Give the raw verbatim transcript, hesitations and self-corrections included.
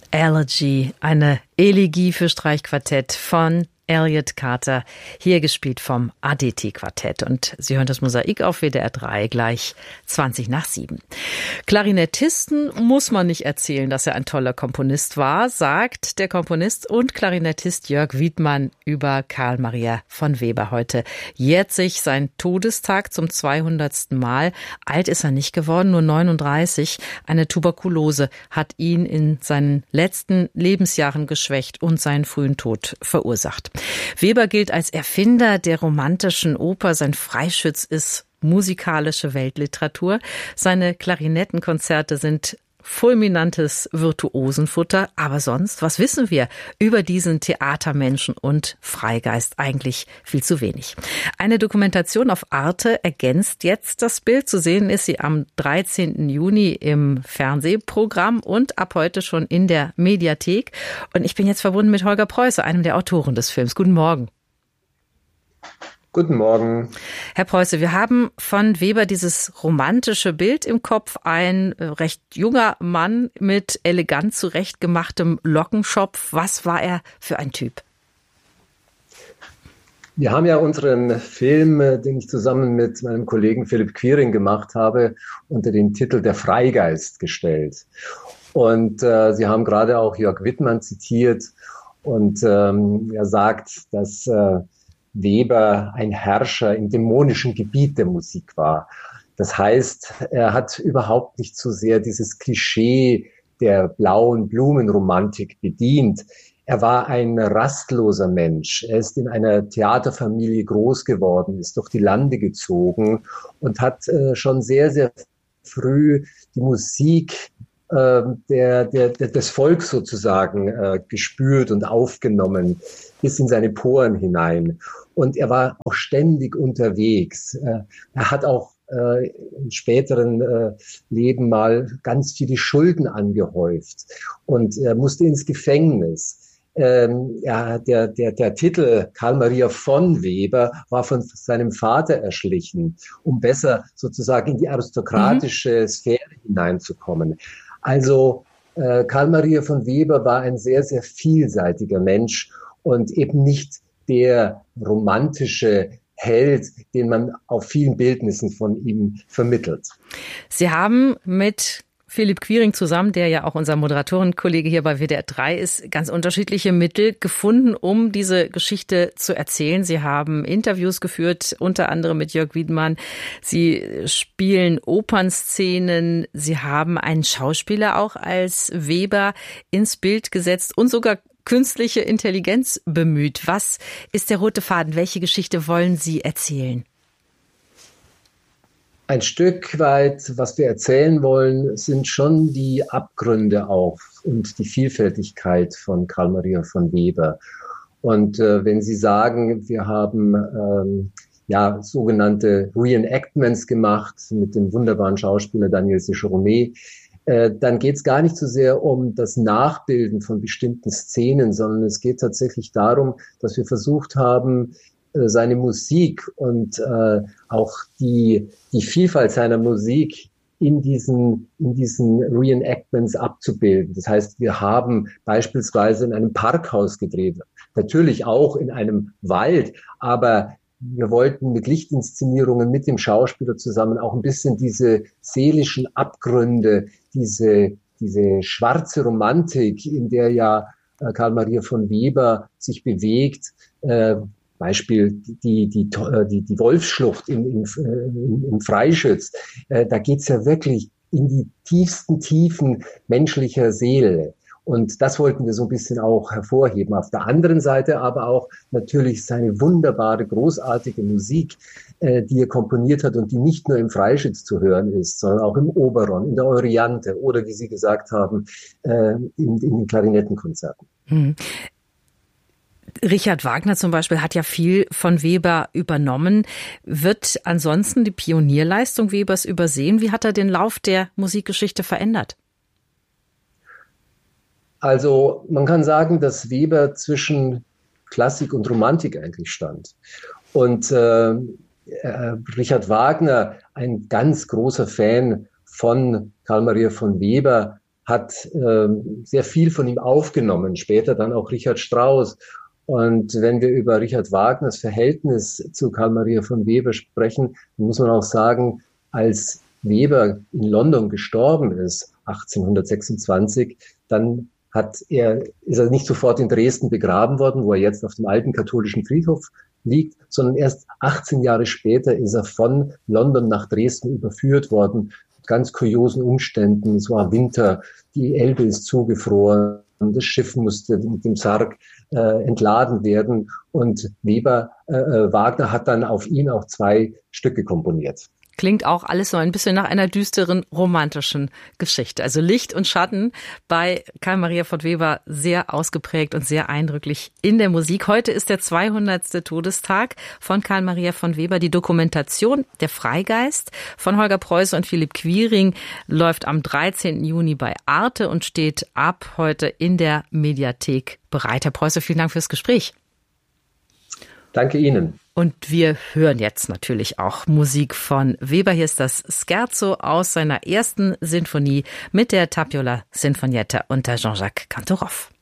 Elegy, eine Elegie für Streichquartett von Elliott Carter, hier gespielt vom Aditi-Quartett. Und Sie hören das Mosaik auf W D R drei, gleich zwanzig nach sieben. Klarinettisten muss man nicht erzählen, dass er ein toller Komponist war, sagt der Komponist und Klarinettist Jörg Wiedmann über Carl Maria von Weber. Heute jährt sich sein Todestag zum zweihundertsten Mal. Alt ist er nicht geworden, nur neununddreißig. Eine Tuberkulose hat ihn in seinen letzten Lebensjahren geschwächt und seinen frühen Tod verursacht. Weber gilt als Erfinder der romantischen Oper. Sein Freischütz ist musikalische Weltliteratur. Seine Klarinettenkonzerte sind fulminantes Virtuosenfutter. Aber sonst, was wissen wir über diesen Theatermenschen und Freigeist? Eigentlich viel zu wenig. Eine Dokumentation auf Arte ergänzt jetzt das Bild. Zu sehen ist sie am dreizehnten Juni im Fernsehprogramm und ab heute schon in der Mediathek. Und ich bin jetzt verbunden mit Holger Preuße, einem der Autoren des Films. Guten Morgen. Guten Morgen. Herr Preuße, wir haben von Weber dieses romantische Bild im Kopf. Ein recht junger Mann mit elegant zurechtgemachtem Lockenschopf. Was war er für ein Typ? Wir haben ja unseren Film, den ich zusammen mit meinem Kollegen Philipp Quiring gemacht habe, unter den Titel Der Freigeist gestellt. Und äh, Sie haben gerade auch Jörg Wiedmann zitiert. Und ähm, er sagt, dass äh, Weber ein Herrscher im dämonischen Gebiet der Musik war. Das heißt, er hat überhaupt nicht so sehr dieses Klischee der blauen Blumenromantik bedient. Er war ein rastloser Mensch. Er ist in einer Theaterfamilie groß geworden, ist durch die Lande gezogen und hat äh, schon sehr, sehr früh die Musik äh, der, der, der, des Volks sozusagen äh, gespürt und aufgenommen, bis in seine Poren hinein. Und er war auch ständig unterwegs. Äh, er hat auch äh, im späteren äh, Leben mal ganz viele Schulden angehäuft und er musste ins Gefängnis. Ähm, ja, der, der, der Titel Carl Maria von Weber war von seinem Vater erschlichen, um besser sozusagen in die aristokratische mhm. Sphäre hineinzukommen. Also äh, Carl Maria von Weber war ein sehr, sehr vielseitiger Mensch und eben nicht der romantische Held, den man auf vielen Bildnissen von ihm vermittelt. Sie haben mit Philipp Quiring zusammen, der ja auch unser Moderatorenkollege hier bei W D R drei ist, ganz unterschiedliche Mittel gefunden, um diese Geschichte zu erzählen. Sie haben Interviews geführt, unter anderem mit Jörg Wiedmann. Sie spielen Opernszenen. Sie haben einen Schauspieler auch als Weber ins Bild gesetzt und sogar künstliche Intelligenz bemüht. Was ist der rote Faden? Welche Geschichte wollen Sie erzählen? Ein Stück weit, was wir erzählen wollen, sind schon die Abgründe auch und die Vielfältigkeit von Carl Maria von Weber. Und äh, wenn Sie sagen, wir haben ähm, ja sogenannte Reenactments gemacht mit dem wunderbaren Schauspieler Daniel Séchourmé, äh, dann geht es gar nicht so sehr um das Nachbilden von bestimmten Szenen, sondern es geht tatsächlich darum, dass wir versucht haben, seine Musik und äh, auch die die Vielfalt seiner Musik in diesen in diesen Reenactments abzubilden. Das heißt, wir haben beispielsweise in einem Parkhaus gedreht, natürlich auch in einem Wald, aber wir wollten mit Lichtinszenierungen mit dem Schauspieler zusammen auch ein bisschen diese seelischen Abgründe, diese diese schwarze Romantik, in der ja äh, Carl Maria von Weber sich bewegt, äh, Beispiel die die die die Wolfsschlucht im im, im Freischütz. Äh, da geht's ja wirklich in die tiefsten Tiefen menschlicher Seele. Und das wollten wir so ein bisschen auch hervorheben. Auf der anderen Seite aber auch natürlich seine wunderbare, großartige Musik, äh, die er komponiert hat und die nicht nur im Freischütz zu hören ist, sondern auch im Oberon, in der Euryanthe oder, wie Sie gesagt haben, äh, in, in den Klarinettenkonzerten. Hm. Richard Wagner zum Beispiel hat ja viel von Weber übernommen. Wird ansonsten die Pionierleistung Webers übersehen? Wie hat er den Lauf der Musikgeschichte verändert? Also man kann sagen, dass Weber zwischen Klassik und Romantik eigentlich stand. Und äh, äh, Richard Wagner, ein ganz großer Fan von Carl Maria von Weber, hat äh, sehr viel von ihm aufgenommen, später dann auch Richard Strauss. Und wenn wir über Richard Wagners Verhältnis zu Carl Maria von Weber sprechen, dann muss man auch sagen, als Weber in London gestorben ist, achtzehnhundertsechsundzwanzig, dann hat er, ist er nicht sofort in Dresden begraben worden, wo er jetzt auf dem alten katholischen Friedhof liegt, sondern erst achtzehn Jahre später ist er von London nach Dresden überführt worden, mit ganz kuriosen Umständen. Es war Winter, die Elbe ist zugefroren, das Schiff musste mit dem Sarg äh, entladen werden und Weber, äh, Wagner hat dann auf ihn auch zwei Stücke komponiert. Klingt auch alles so ein bisschen nach einer düsteren romantischen Geschichte. Also Licht und Schatten bei Carl Maria von Weber sehr ausgeprägt und sehr eindrücklich in der Musik. Heute ist der zweihundertste Todestag von Carl Maria von Weber. Die Dokumentation Der Freigeist von Holger Preuße und Philipp Quiring läuft am dreizehnten Juni bei Arte und steht ab heute in der Mediathek bereit. Herr Preuße, vielen Dank fürs Gespräch. Danke Ihnen. Und wir hören jetzt natürlich auch Musik von Weber. Hier ist das Scherzo aus seiner ersten Sinfonie mit der Tapiola Sinfonietta unter Jean-Jacques Cantoroff.